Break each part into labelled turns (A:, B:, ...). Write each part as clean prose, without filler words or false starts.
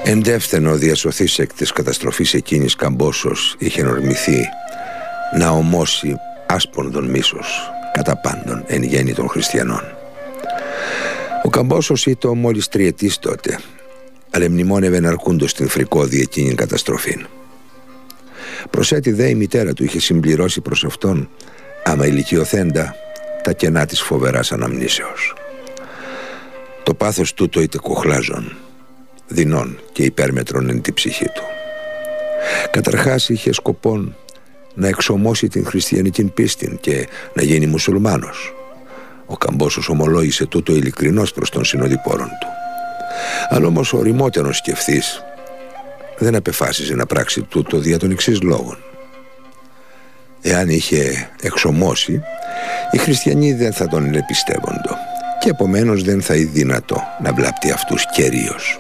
A: Εντεύθενο διασωθής εκ της καταστροφής εκείνης Καμπόσος είχε ορμηθεί να ομώσει άσπονδον μίσος κατά πάντων εν γέννη των χριστιανών. Ο Καμπόσος ήταν μόλις τριετής τότε, αλλά μνημόνευε αρκούντος την φρικώδη εκείνη καταστροφήν. Προσέτη δε η μητέρα του είχε συμπληρώσει προς αυτόν, άμα ηλικιωθέντα, τα κενά της φοβεράς αναμνήσεως. Το πάθος τούτο είτε κοχλάζον, δεινών και υπέρμετρον εν τη ψυχή του. Καταρχάς είχε σκοπόν να εξομώσει την χριστιανική πίστην και να γίνει μουσουλμάνος. Ο Καμπόσος ομολόγησε τούτο ειλικρινώς προς τον συνοδοιπόρον του. Αλλά όμως ο ρημότερος σκεφτής δεν απεφάσιζε να πράξει τούτο δια των εξής λόγων. Εάν είχε εξομώσει, οι χριστιανοί δεν θα τον εμπιστεύοντο και επομένως δεν θα είναι δυνατό να βλάπτει αυτούς κερίως.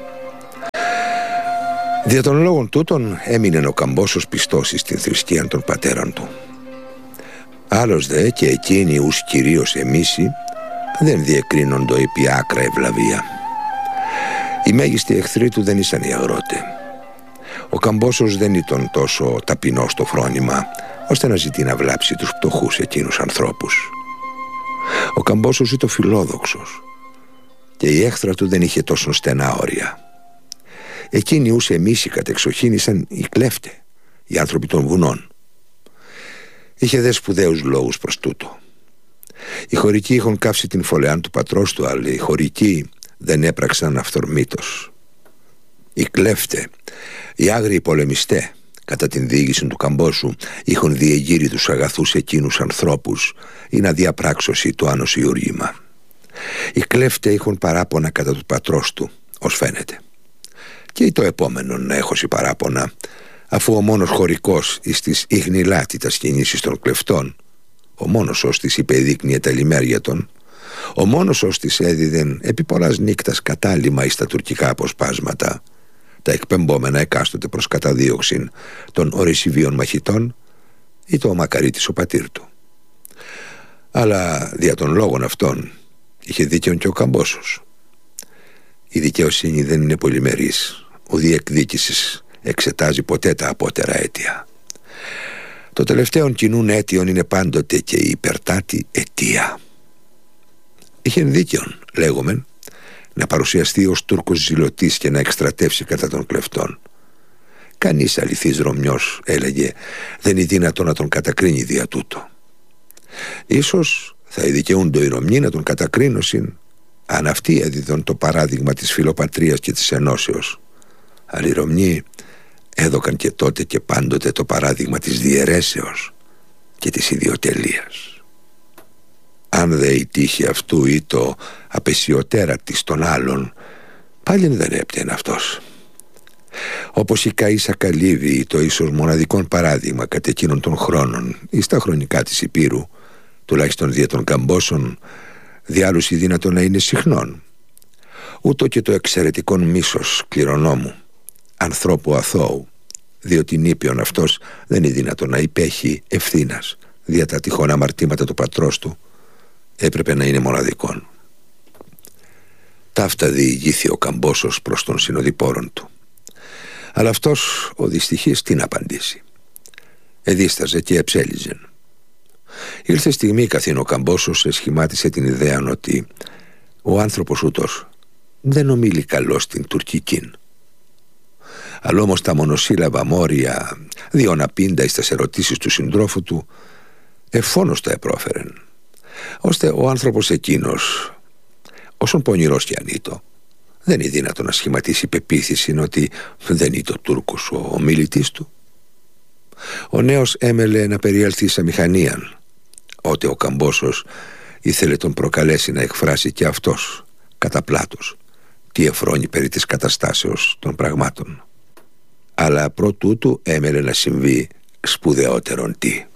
A: Δια των λόγων τούτων έμεινε ο Καμπόσος πιστός στην θρησκεία των πατέρων του. Άλλος δε και εκείνοι ους κυρίως εμίσοι δεν διεκρίνοντο επί άκρα ευλαβία. Οι μέγιστοι εχθροί του δεν ήσαν οι αγρότε. Ο Καμπόσος δεν ήταν τόσο ταπεινός στο φρόνημα ώστε να ζητεί να βλάψει τους πτωχούς εκείνους ανθρώπους. Ο Καμπόσος ήταν φιλόδοξος και η έχθρα του δεν είχε τόσο στενά όρια. Εκείνοι ους εμείς κατεξοχήνησαν οι κλέφτε, οι άνθρωποι των βουνών. Είχε δε σπουδαίους λόγους προς τούτο. Οι χωρικοί είχαν κάψει την φωλεάν του πατρός του, αλλά οι χωρικοί δεν έπραξαν αυθορμήτως. Οι κλέφτε, οι άγριοι πολεμιστέ, κατά την διοίκηση του Καμπόσου, είχαν διεγείρει τους αγαθούς εκείνους ανθρώπους ή να διαπράξωση το άνοσιούργημα. Οι κλέφτε είχαν παράπονα κατά του πατρός του, ως φαίνεται. Και το επόμενο να έχωση παράπονα, αφού ο μόνος χωρικός εις της ιγνηλάτητας κινήσεις των κλεφτών, ο μόνος ως της υπεδείκνυε τα λιμέρια των, ο μόνος ως της έδιδεν επί πολλάς νύκτας κατάλημα εις τα τουρκικά αποσπάσματα, τα εκπεμπόμενα εκάστοτε προς καταδίωξην των ορεσιβίων μαχητών, ή το ο μακαρίτης ο πατήρ του. Αλλά δια των λόγων αυτών είχε δίκαιον και ο Καμπόσος. Η δικαιοσύνη δεν είναι πολυμερής, ο διεκδίκησης εξετάζει ποτέ τα απότερα αίτια. Το τελευταίον κοινούν αίτιον είναι πάντοτε και η υπερτάτη αιτία. Είχε δίκαιον, λέγομεν, να παρουσιαστεί ως Τούρκος ζηλωτής και να εκστρατεύσει κατά των κλεφτών. Κανείς αληθής Ρωμιός, έλεγε, δεν είναι δυνατό να τον κατακρίνει δια τούτο. Ίσως θα ειδικαιούντο οι Ρωμιοί να τον κατακρίνωσιν αν αυτοί έδιδον το παράδειγμα της φιλοπατρίας και της ενώσεως. Αλλά οι Ρωμιοί έδωκαν και τότε και πάντοτε το παράδειγμα της διαιρέσεως και της ιδιοτελείας. Αν δε η τύχη αυτού ή το απεσιωτέρα της των άλλων, πάλι δεν έπτεν αυτός. Όπως η Καΐσα Καλύβη ή το ίσως μοναδικόν παράδειγμα κατ' εκείνων των χρόνων ή στα χρονικά της Υπήρου, τουλάχιστον δια των Καμπόσων, διάλους ή δυνατό να είναι συχνών. Ούτω και το εξαιρετικόν μίσος κληρονόμου, ανθρώπου αθώου, διότι νήπιον αυτός δεν είναι δυνατό να υπέχει ευθύνας δια τα τυχόν αμαρτήματα του πατρός του, έπρεπε να είναι μοναδικόν. Ταύτα διηγήθη ο Καμπόσος προς τον συνοδοιπόρον του. Αλλά αυτός ο δυστυχής τι να απαντήσει. Εδίσταζε και εψέλιζεν. Ήλθε στιγμή καθήν ο Καμπόσος εσχημάτισε την ιδέα ότι ο άνθρωπος ούτως δεν ομίλει καλώς την τουρκικήν. Αλλά όμως τα μονοσύλλαβα μόρια, διοναπίντα εις τας ερωτήσεις του συντρόφου του, εφόνος τα επρόφερεν, ώστε ο άνθρωπος εκείνος, όσον πονηρός κι αν ήτο, δεν είναι δυνατό να σχηματίσει πεποίθηση ότι δεν ήτο Τούρκος ο ομιλητής του. Ο νέος έμελε να περιέλθει σε μηχανίαν, ότε ο Καμπόσος ήθελε τον προκαλέσει να εκφράσει και αυτός κατά πλάτος τι εφρόνει περί της καταστάσεως των πραγμάτων. Αλλά προτούτου έμελε να συμβεί σπουδαιότερον τι.